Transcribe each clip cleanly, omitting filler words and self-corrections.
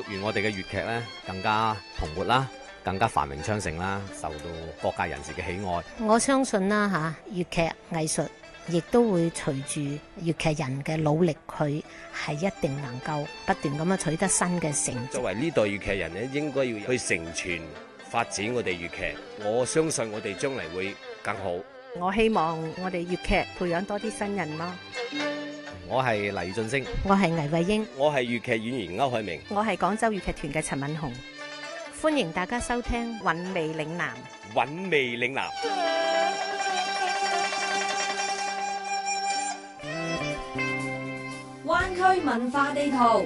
祝願我哋嘅粵劇咧更加蓬勃啦，更加繁榮昌盛啦，受到各界人士嘅喜愛。 我相信啦嚇，粵劇藝術亦都會隨住粵劇人嘅努力，佢係一定能夠不斷咁樣取得新嘅成績。 作為呢代粵劇人咧，應該要去承傳發展我哋粵劇。我相信我哋將來會更好。 我希望我哋粵劇培養多啲新人咯。 我係黎俊升， 我係倪慧英， 我係粵劇演員歐海明， 我係廣州粵劇團嘅陳敏雄。 歡迎大家收聽《 韻味嶺南》。 韻味嶺南。 灣區文化地圖。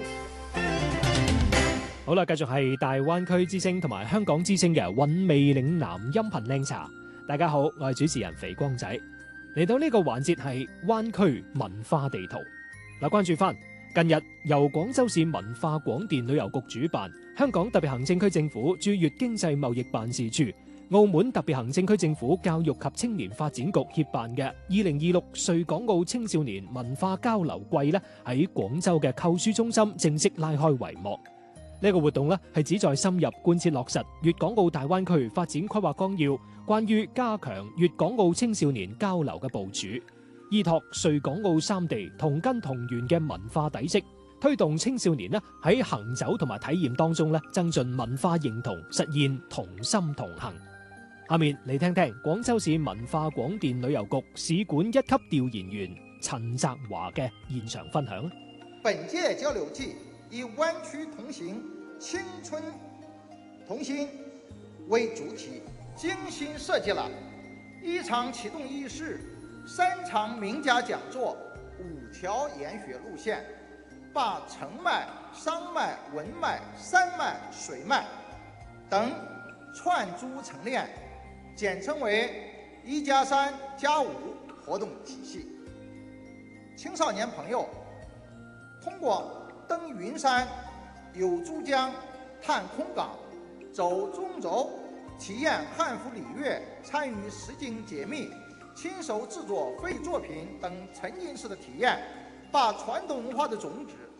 好啦，繼續係大灣區之聲同埋香港之聲嘅韻味嶺南音頻靚茶。大家好，我係主持人肥光仔。嚟到呢個環節係灣區文化地圖。嗱，關注翻近日由廣州市文化廣電旅遊局主辦，香港特別行政區政府駐粵經濟貿易辦事處、澳門特別行政區政府教育及青年發展局協辦嘅2026穗港澳青少年文化交流季咧，喺廣州嘅購書中心正式拉開帷幕。呢個活動咧係旨在深入貫徹落實粵港澳大灣區發展規劃綱要關於加強粵港澳青少年交流嘅部署，依託穗港澳三地同根同源嘅文化底色，推動青少年咧喺行走同埋體驗當中咧增進文化認同，實現同心同行。下面嚟聽聽廣州市文化廣電旅遊局使館一級調研員陳澤華嘅現場分享。 本屆交流季以灣區同行、青春同心為主題，精心設計了1場啟動儀式、3場名家講座、5條研學路線，把城脈、商脈、文脈、山脈、水脈等串珠成鏈，簡稱為1+3+5活動體系。青少年朋友通過登雲山、遊珠江、探空港、走中軸、體驗漢服禮樂、參與實景解密、親手製作非作品等沉浸式的體驗，把傳統文化的種子